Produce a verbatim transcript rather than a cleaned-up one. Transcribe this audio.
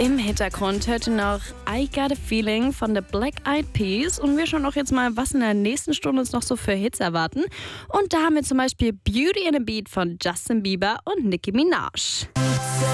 Im Hintergrund hört ihr noch I Got a Feeling von The Black Eyed Peas. Und wir schauen auch jetzt mal, was in der nächsten Stunde uns noch so für Hits erwarten. Und da haben wir zum Beispiel Beauty and a Beat von Justin Bieber und Nicki Minaj.